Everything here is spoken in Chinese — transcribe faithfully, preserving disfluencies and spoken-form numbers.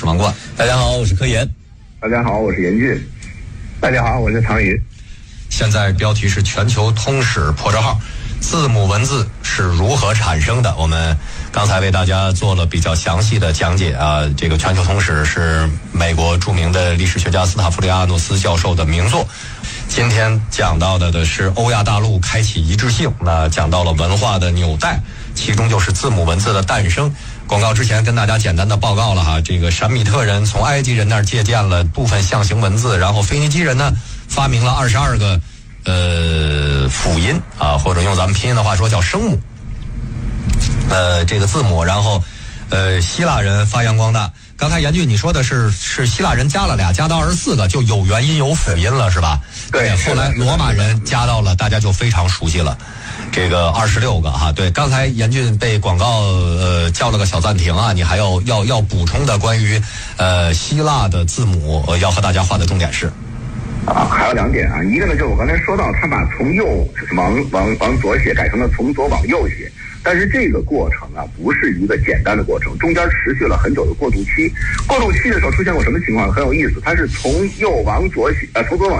是王冠。大家好，我是柯岩。 大家好，我是严俊。大家好，我是唐宇。 现在标题是全球通史破折号，字母文字是如何产生的？我们刚才为大家做了比较详细的讲解啊。这个全球通史是美国著名的历史学家斯塔夫利亚诺斯教授的名作。今天讲到的的是欧亚大陆开启一致性，那讲到了文化的纽带，其中就是字母文字的诞生。广告之前跟大家简单的报告了哈，这个闪米特人从埃及人那儿借鉴了部分象形文字，然后腓尼基人呢发明了二十二个呃辅音啊，或者用咱们拼音的话说叫声母，呃这个字母，然后呃希腊人发扬光大。刚才严俊你说的是是希腊人加了俩，加到二十四个，就有元音有辅音了是吧？ 对。 后来罗马人加到了，大家就非常熟悉了。这个二十六个哈，对，刚才严俊被广告呃叫了个小暂停啊，你还要要要补充的关于呃希腊的字母、呃、要和大家画的重点是啊，还有两点啊，一个呢就是我刚才说到，他把从右往往往左写改成了从左往右写，但是这个过程啊不是一个简单的过程，中间持续了很久的过渡期。过渡期的时候出现过什么情况？很有意思，它是从右往左写，呃，从左往